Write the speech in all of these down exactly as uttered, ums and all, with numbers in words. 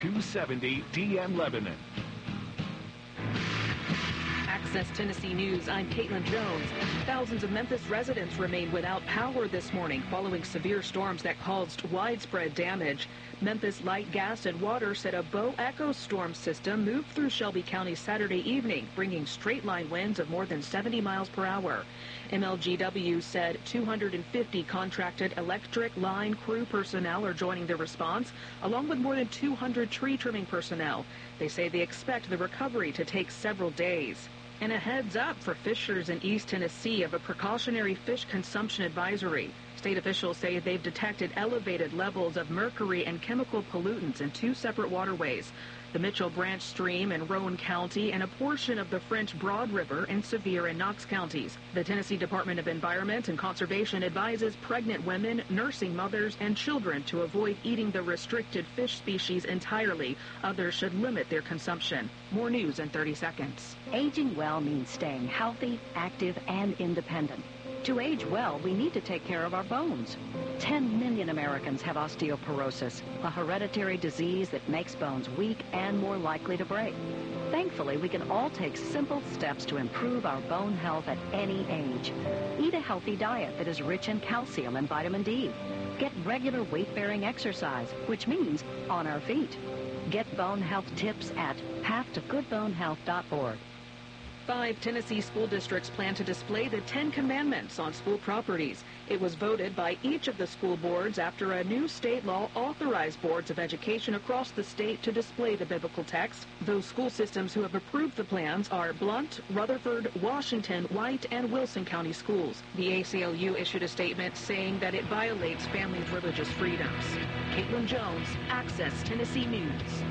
two seventy D M Lebanon. Access Tennessee News, I'm Caitlin Jones. Thousands of Memphis residents remain without power this morning following severe storms that caused widespread damage. Memphis Light, Gas, and Water said a Bo Echo storm system moved through Shelby County Saturday evening, bringing straight-line winds of more than seventy miles per hour. M L G W said two hundred fifty contracted electric line crew personnel are joining the response, along with more than two hundred tree trimming personnel. They say they expect the recovery to take several days. And a heads up for fishers in East Tennessee of a precautionary fish consumption advisory. State officials say they've detected elevated levels of mercury and chemical pollutants in two separate waterways, the Mitchell Branch Stream in Roane County and a portion of the French Broad River in Sevier and Knox counties. The Tennessee Department of Environment and Conservation advises pregnant women, nursing mothers, and children to avoid eating the restricted fish species entirely. Others should limit their consumption. More news in thirty seconds. Aging well means staying healthy, active, and independent. To age well, we need to take care of our bones. ten million Americans have osteoporosis, a hereditary disease that makes bones weak and more likely to break. Thankfully, we can all take simple steps to improve our bone health at any age. Eat a healthy diet that is rich in calcium and vitamin D. Get regular weight-bearing exercise, which means on our feet. Get bone health tips at path to good bone health dot org. Five Tennessee school districts plan to display the Ten Commandments on school properties. It was voted by each of the school boards after a new state law authorized boards of education across the state to display the biblical text. Those school systems who have approved the plans are Blount, Rutherford, Washington, White, and Wilson County schools. The A C L U issued a statement saying that it violates families' religious freedoms. Caitlin Jones, Access Tennessee News.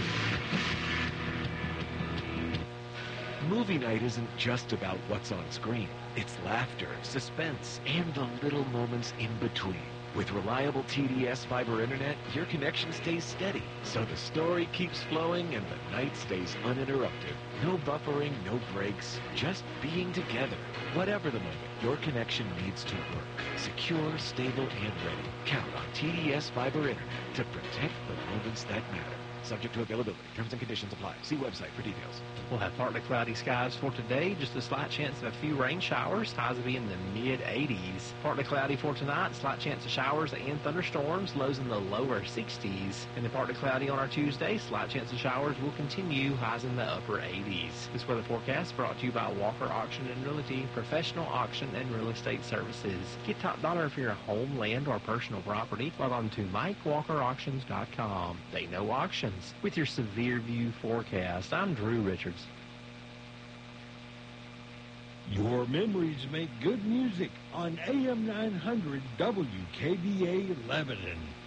Movie night isn't just about what's on screen. It's laughter, suspense, and the little moments in between. With reliable T D S fiber internet, your connection stays steady, so the story keeps flowing and the night stays uninterrupted. No buffering, no breaks, just being together. Whatever the moment, your connection needs to work. Secure, stable, and ready. Count on T D S fiber internet to protect the moments that matter. Subject to availability. Terms and conditions apply. See website for details. We'll have partly cloudy skies for today. Just a slight chance of a few rain showers. Highs will be in the mid eighties. Partly cloudy for tonight. Slight chance of showers and thunderstorms. Lows in the lower sixties. And then partly cloudy on our Tuesday. Slight chance of showers will continue. Highs in the upper eighties. This weather forecast brought to you by Walker Auction and Realty, professional auction and real estate services. Get top dollar for your home, land, or personal property. Log on to mike walker auctions dot com. They know auctions. With your severe view forecast, I'm Drew Richards. Your memories make good music on A M nine hundred W K D A Lebanon.